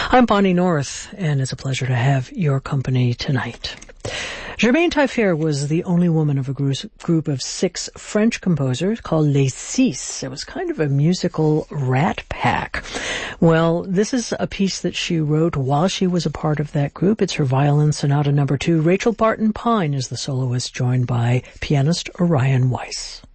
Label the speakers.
Speaker 1: I'm Bonnie North, and it's a pleasure to have your company tonight. Germaine Taillefer was the only woman of a group of 6 French composers called Les Six. It was kind of a musical rat pack. Well, this is a piece that she wrote while she was a part of that group. It's her Violin Sonata No. 2. Rachel Barton Pine is the soloist, joined by pianist Orion Weiss.